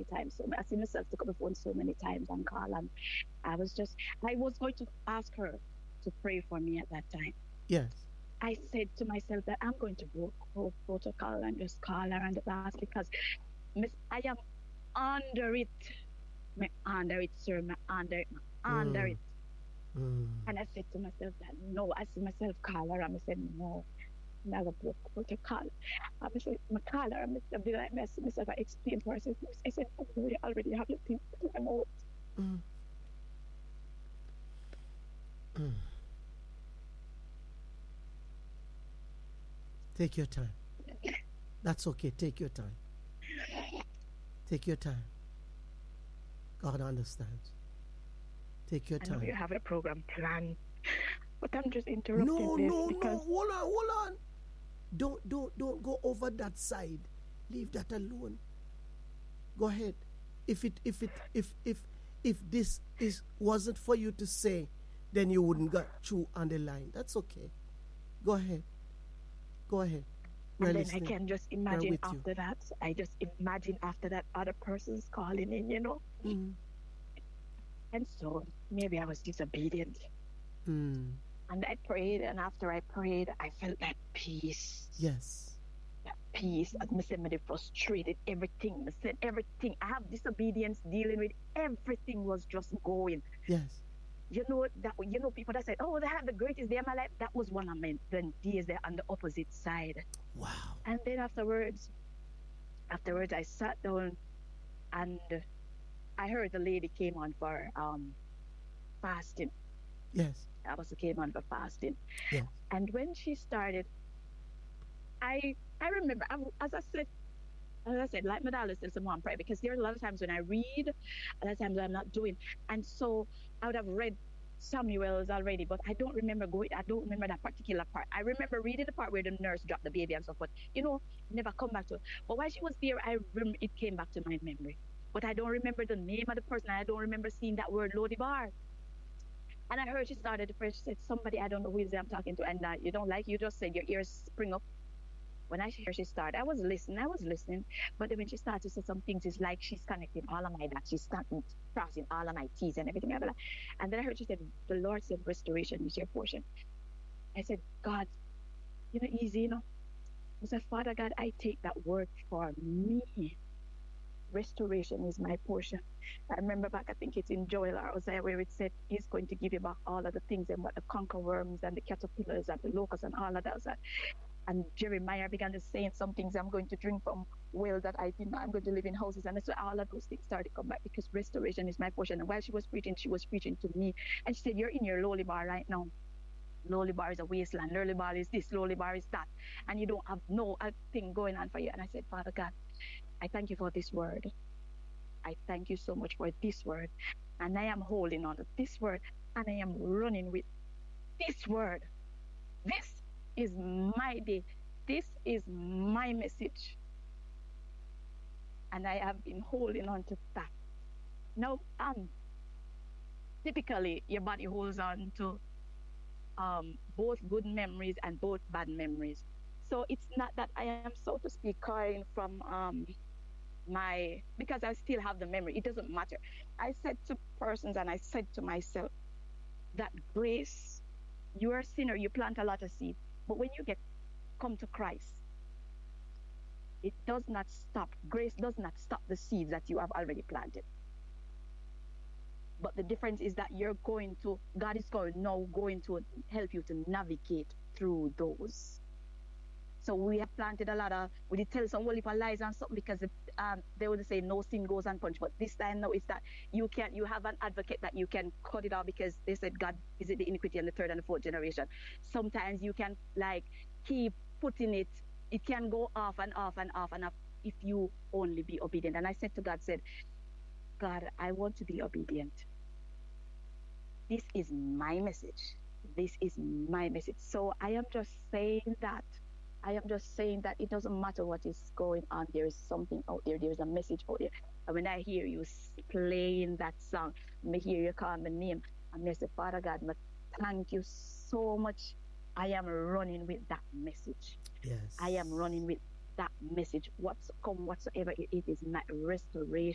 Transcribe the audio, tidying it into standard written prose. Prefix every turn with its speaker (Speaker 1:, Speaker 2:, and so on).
Speaker 1: times. So I see myself to come phone so many times and call, and I was going to ask her to pray for me at that time.
Speaker 2: Yes.
Speaker 1: I said to myself that I'm going to go protocol and just call her and just ask because I am under it. Me under it, sir. Me under it. Me under
Speaker 2: Mm.
Speaker 1: it.
Speaker 2: Mm.
Speaker 1: And I said to myself that no, I see myself call her and I said no. Never protocol. I said, my call her and I be like, I see myself, I explained to her. I said, oh, you already have your thing to my mouth.
Speaker 2: Mm. Mm. Take your time. That's okay. Take your time. Take your time. God understands. Take your
Speaker 1: I know
Speaker 2: time.
Speaker 1: you have a program planned, but I'm just
Speaker 2: No,
Speaker 1: interrupting this
Speaker 2: no, no.
Speaker 1: because
Speaker 2: Hold on. Don't go over that side. Leave that alone. Go ahead. If this is wasn't for you to say, then you wouldn't get through on the line. That's okay. Go ahead. Go ahead. We're
Speaker 1: and then I
Speaker 2: listening.
Speaker 1: can just
Speaker 2: We're
Speaker 1: imagine
Speaker 2: with you.
Speaker 1: after that. I just imagine after that other person's calling in.
Speaker 2: Mm.
Speaker 1: And so maybe I was disobedient.
Speaker 2: Mm.
Speaker 1: And I prayed, and after I prayed, I felt that peace.
Speaker 2: Yes.
Speaker 1: That peace. As I said, I frustrated everything. I said everything. I have disobedience dealing with everything was just going.
Speaker 2: Yes.
Speaker 1: People that said, "Oh, they had the greatest day of my life." That was one of my then days there on the opposite side.
Speaker 2: Wow.
Speaker 1: And then afterwards, I sat down and I heard the lady came on for fasting.
Speaker 2: Yes.
Speaker 1: Apostle came on for fasting.
Speaker 2: Yeah.
Speaker 1: And when she started, I remember, as I said, like my dad said, someone pray because there are a lot of times when I read, a lot of times I'm not doing. And so I would have read Samuel's already, but I don't remember that particular part. I remember reading the part where the nurse dropped the baby and stuff, but never come back to it. But while she was there, I remember it came back to my memory. But I don't remember the name of the person. I don't remember seeing that word Lodibar. And I heard she started the prayer. She said, somebody, I don't know who is I'm talking to. And you don't like, you just said your ears spring up. When I hear she started, I was listening. But then when she started to say some things, it's like she's connecting all of my dots. She's starting crossing all of my T's and everything. And then I heard she said, the Lord said, restoration is your portion. I said, God, easy. I said, Father God, I take that word for me. Restoration is my portion. I remember back, I think it's in Joel or Hosea, where it said he's going to give you back all of the things and what the conquer worms and the caterpillars and the locusts and all of that. And Jeremiah began to say some things, I'm going to drink from wells that I did not, I'm going to live in houses. And so all of those things started to come back because restoration is my portion. And while she was preaching to me. And she said, you're in your lowly bar right now. Lowly bar is a wasteland. Lowly bar is this, lowly bar is that. And you don't have no thing going on for you. And I said, Father God, I thank you for this word. I thank you so much for this word. And I am holding on to this word. And I am running with this word. This is my day. This is my message. And I have been holding on to that. Now, typically, your body holds on to both good memories and both bad memories. So it's not that I am, so to speak, crying from because I still have the memory. It doesn't matter. I said to persons and I said to myself that grace, you're a sinner, you plant a lot of seed. But when you come to Christ, it does not stop. Grace does not stop the seeds that you have already planted. But the difference is that God is now going to help you to navigate through those. So we have planted a lot of, we did tell some whole heap of lies and something because they would say no sin goes unpunished. But this time now it's that you have an advocate that you can cut it off because they said God is it the iniquity in the third and the fourth generation. Sometimes you can keep putting it can go off and off and off and off if you only be obedient. And I said to God, God, I want to be obedient. This is my message. This is my message. So I am just saying that it doesn't matter what is going on. There is something out there. There's a message out there. And when I hear you playing that song, I hear you call my name, and I say, Father God, thank you so much. I am running with that message.
Speaker 2: Yes.
Speaker 1: I am running with that message. Whatsoever it is, my restoration